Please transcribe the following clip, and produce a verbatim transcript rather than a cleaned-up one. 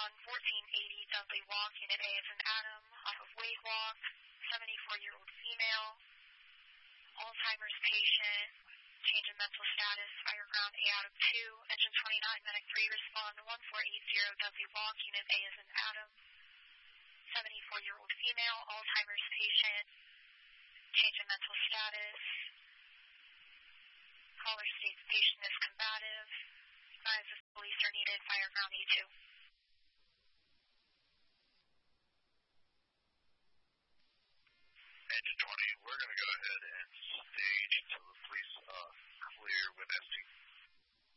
one fourteen eighty Dudley Walk, Unit A is an Adam, off of Wade Walk, seventy-four-year-old female, Alzheimer's patient, change in mental status, fire ground A out of two, engine twenty-nine, medic three, respond to one four eight zero Dudley Walk, Unit A is an Adam, seventy-four-year-old female, Alzheimer's patient, change in mental status, caller states patient is combative, advise if police are needed, fire ground A two. Engine twenty, we're going to go ahead and stage until the police uh, clear with S T.